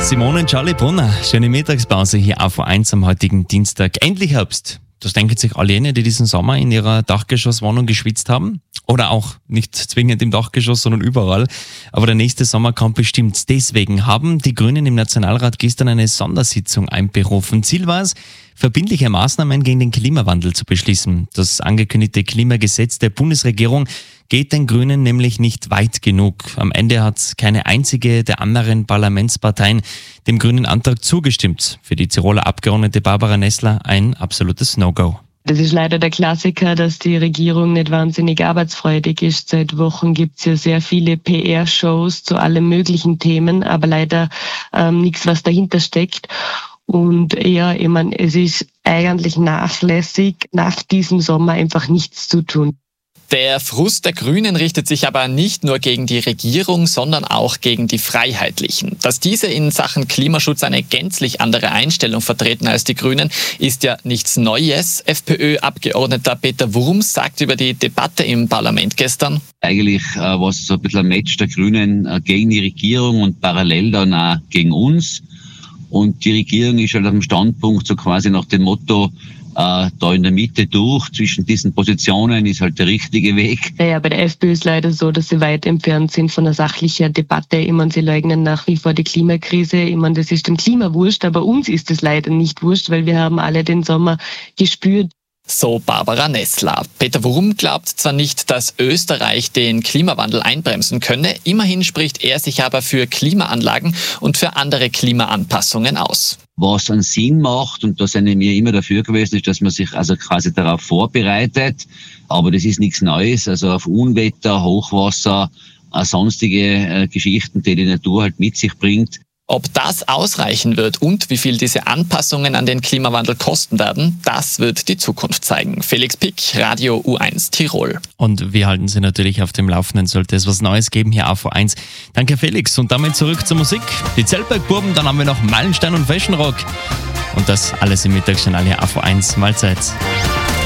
Simone und Charlie Brunner, schöne Mittagspause hier auf A1 am heutigen Dienstag. Endlich Herbst. Das denken sich alle jene, die diesen Sommer in ihrer Dachgeschosswohnung geschwitzt haben. Oder auch nicht zwingend im Dachgeschoss, sondern überall. Aber der nächste Sommer kommt bestimmt. Deswegen haben die Grünen im Nationalrat gestern eine Sondersitzung einberufen. Ziel war es, verbindliche Maßnahmen gegen den Klimawandel zu beschließen. Das angekündigte Klimagesetz der Bundesregierung geht den Grünen nämlich nicht weit genug. Am Ende hat keine einzige der anderen Parlamentsparteien dem grünen Antrag zugestimmt. Für die Tiroler Abgeordnete Barbara Nessler ein absolutes No-Go. Das ist leider der Klassiker, dass die Regierung nicht wahnsinnig arbeitsfreudig ist. Seit Wochen gibt's ja sehr viele PR-Shows zu allen möglichen Themen, aber leider nichts, was dahinter steckt. Und ja, ich meine, es ist eigentlich nachlässig, nach diesem Sommer einfach nichts zu tun. Der Frust der Grünen richtet sich aber nicht nur gegen die Regierung, sondern auch gegen die Freiheitlichen. Dass diese in Sachen Klimaschutz eine gänzlich andere Einstellung vertreten als die Grünen, ist ja nichts Neues. FPÖ-Abgeordneter Peter Wurms sagt über die Debatte im Parlament gestern: Eigentlich war es so ein bisschen ein Match der Grünen gegen die Regierung und parallel dann auch gegen uns. Und die Regierung ist halt auf dem Standpunkt so quasi nach dem Motto, da in der Mitte durch, zwischen diesen Positionen ist halt der richtige Weg. Ja, bei der FPÖ ist leider so, dass sie weit entfernt sind von einer sachlichen Debatte. Ich meine, sie leugnen nach wie vor die Klimakrise. Ich meine, das ist dem Klima wurscht, aber uns ist es leider nicht wurscht, weil wir haben alle den Sommer gespürt. So Barbara Nessler. Peter Wurm glaubt zwar nicht, dass Österreich den Klimawandel einbremsen könne, immerhin spricht er sich aber für Klimaanlagen und für andere Klimaanpassungen aus. Was einen Sinn macht, und da sind wir immer dafür gewesen, ist, dass man sich also quasi darauf vorbereitet. Aber das ist nichts Neues, also auf Unwetter, Hochwasser, sonstige Geschichten, die die Natur halt mit sich bringt. Ob das ausreichen wird und wie viel diese Anpassungen an den Klimawandel kosten werden, das wird die Zukunft zeigen. Felix Pick, Radio U1 Tirol. Und wir halten Sie natürlich auf dem Laufenden, sollte es was Neues geben hier auf A1. Danke Felix und damit zurück zur Musik. Die Zeltberg-Buben, dann haben wir noch Meilenstein und Fashion Rock. Und das alles im Mittagsjournal hier auf A1. Mahlzeit.